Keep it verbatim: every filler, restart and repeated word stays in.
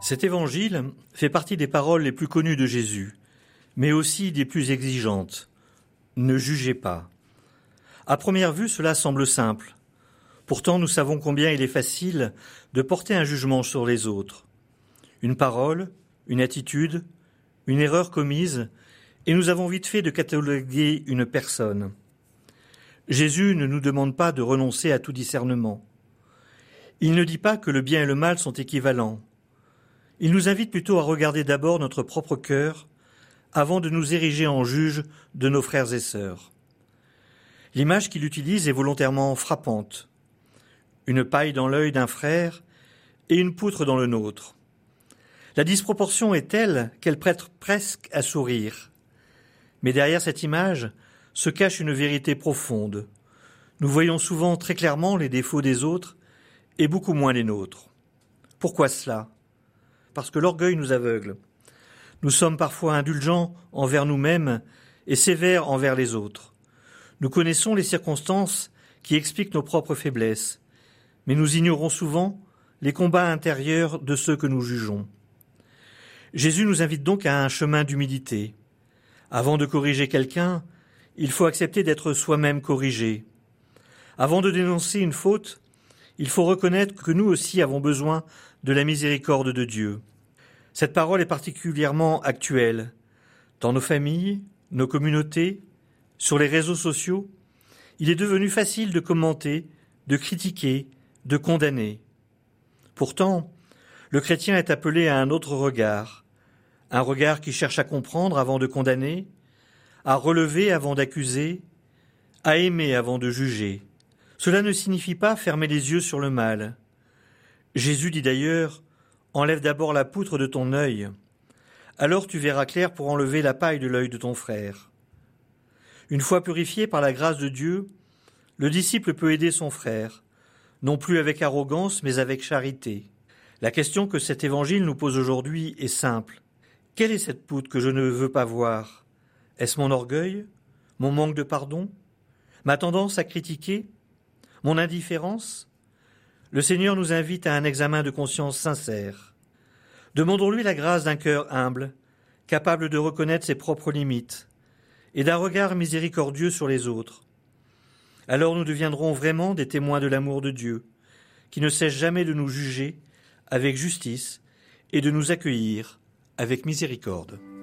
Cet évangile fait partie des paroles les plus connues de Jésus, mais aussi des plus exigeantes. Ne jugez pas. À première vue, cela semble simple. Pourtant, nous savons combien il est facile de porter un jugement sur les autres. Une parole, une attitude, une erreur commise, et nous avons vite fait de cataloguer une personne. Jésus ne nous demande pas de renoncer à tout discernement. Il ne dit pas que le bien et le mal sont équivalents. Il nous invite plutôt à regarder d'abord notre propre cœur avant de nous ériger en juge de nos frères et sœurs. L'image qu'il utilise est volontairement frappante. Une paille dans l'œil d'un frère et une poutre dans le nôtre. La disproportion est telle qu'elle prête presque à sourire. Mais derrière cette image se cache une vérité profonde. Nous voyons souvent très clairement les défauts des autres et beaucoup moins les nôtres. Pourquoi cela ? Parce que l'orgueil nous aveugle. Nous sommes parfois indulgents envers nous-mêmes et sévères envers les autres. Nous connaissons les circonstances qui expliquent nos propres faiblesses, mais nous ignorons souvent les combats intérieurs de ceux que nous jugeons. Jésus nous invite donc à un chemin d'humilité. Avant de corriger quelqu'un, il faut accepter d'être soi-même corrigé. Avant de dénoncer une faute, il faut reconnaître que nous aussi avons besoin de la miséricorde de Dieu. Cette parole est particulièrement actuelle. Dans nos familles, nos communautés, sur les réseaux sociaux, il est devenu facile de commenter, de critiquer, de condamner. Pourtant, le chrétien est appelé à un autre regard, un regard qui cherche à comprendre avant de condamner, à relever avant d'accuser, à aimer avant de juger. Cela ne signifie pas fermer les yeux sur le mal. Jésus dit d'ailleurs « Enlève d'abord la poutre de ton œil, alors tu verras clair pour enlever la paille de l'œil de ton frère. » Une fois purifié par la grâce de Dieu, le disciple peut aider son frère, non plus avec arrogance, mais avec charité. La question que cet évangile nous pose aujourd'hui est simple. Quelle est cette poutre que je ne veux pas voir ? Est-ce mon orgueil ? Mon manque de pardon ? Ma tendance à critiquer ? Mon indifférence ? Le Seigneur nous invite à un examen de conscience sincère. Demandons-lui la grâce d'un cœur humble, capable de reconnaître ses propres limites, et d'un regard miséricordieux sur les autres. Alors nous deviendrons vraiment des témoins de l'amour de Dieu, qui ne cesse jamais de nous juger avec justice et de nous accueillir avec miséricorde.